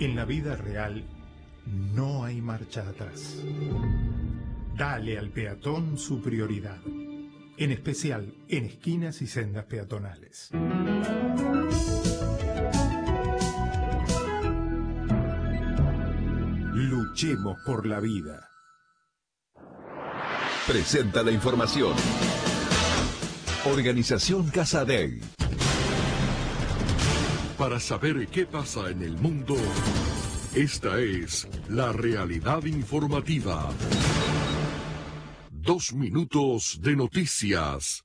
En la vida real no hay marcha atrás. Dale al peatón su prioridad, en especial en esquinas y sendas peatonales. Luchemos por la vida. Presenta la información. Organización Casadei. Para saber qué pasa en el mundo, esta es la realidad informativa. 2 minutos de noticias.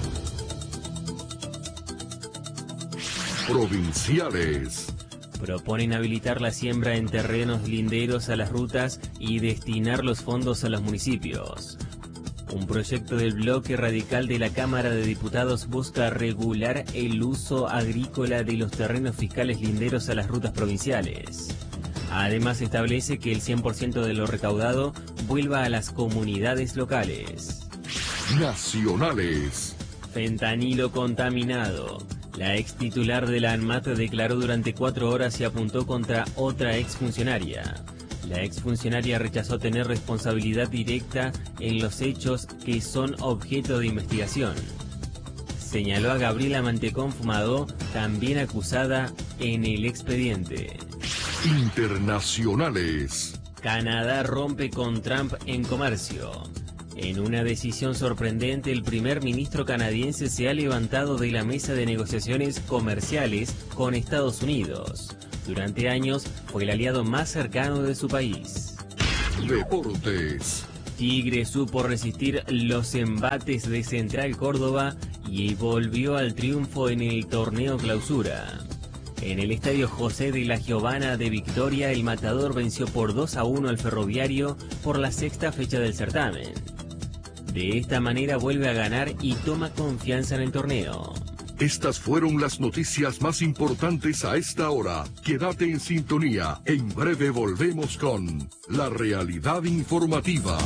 Provinciales. Proponen habilitar la siembra en terrenos linderos a las rutas y destinar los fondos a los municipios. Un proyecto del bloque radical de la Cámara de Diputados busca regular el uso agrícola de los terrenos fiscales linderos a las rutas provinciales. Además, establece que el 100% de lo recaudado vuelva a las comunidades locales. Nacionales. Fentanilo contaminado. La ex titular de la ANMAT declaró durante 4 horas y apuntó contra otra exfuncionaria. La exfuncionaria rechazó tener responsabilidad directa en los hechos que son objeto de investigación. Señaló a Gabriela Mantecón Fumadó, también acusada en el expediente. Internacionales. Canadá rompe con Trump en comercio. En una decisión sorprendente, el primer ministro canadiense se ha levantado de la mesa de negociaciones comerciales con Estados Unidos. Durante años fue el aliado más cercano de su país. Deportes. Tigre supo resistir los embates de Central Córdoba y volvió al triunfo en el torneo Clausura. En el estadio José de la Giovana de Victoria, el Matador venció por 2-1 al Ferroviario por la 6ª fecha del certamen. De esta manera vuelve a ganar y toma confianza en el torneo. Estas fueron las noticias más importantes a esta hora. Quédate en sintonía. En breve volvemos con la realidad informativa.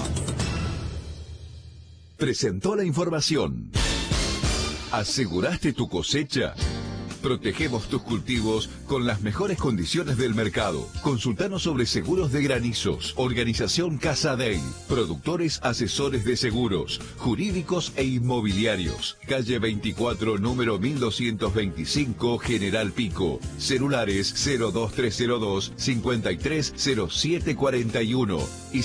Presentó la información. ¿Aseguraste tu cosecha? Protegemos tus cultivos con las mejores condiciones del mercado. Consultanos sobre seguros de granizos. Organización Casadei. Productores asesores de seguros, jurídicos e inmobiliarios. Calle 24, número 1225, General Pico. Celulares 02302 530741 y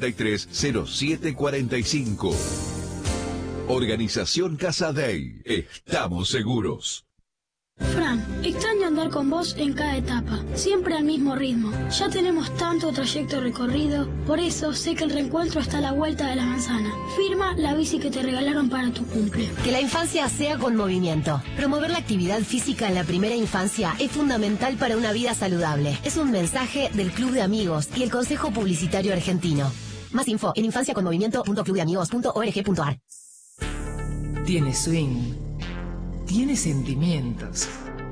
530745. Organización Casadei. Estamos seguros. Fran, extraño andar con vos en cada etapa, siempre al mismo ritmo. Ya tenemos tanto trayecto recorrido, por eso sé que el reencuentro está a la vuelta de la manzana. Firma la bici que te regalaron para tu cumple. Que la infancia sea con movimiento. Promover la actividad física en la primera infancia es fundamental para una vida saludable. Es un mensaje del Club de Amigos y el Consejo Publicitario Argentino. Más info en infanciaconmovimiento.clubdeamigos.org.ar. Tiene swing. Tiene sentimientos.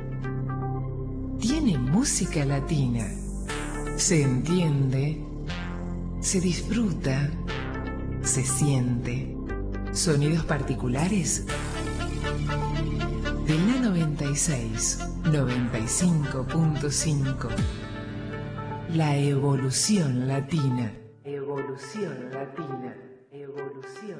Tiene música latina. Se entiende. Se disfruta. Se siente. Sonidos particulares. De la 96, 95.5. La evolución latina. Evolución latina. Evolución